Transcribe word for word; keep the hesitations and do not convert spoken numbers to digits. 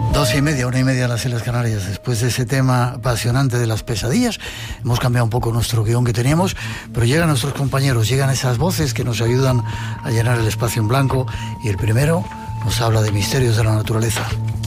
Dos y media, una y media en las Islas Canarias. Después de ese tema apasionante de las pesadillas, hemos cambiado un poco nuestro guión que teníamos, pero llegan nuestros compañeros, llegan esas voces que nos ayudan a llenar el espacio en blanco, y el primero nos habla de misterios de la naturaleza.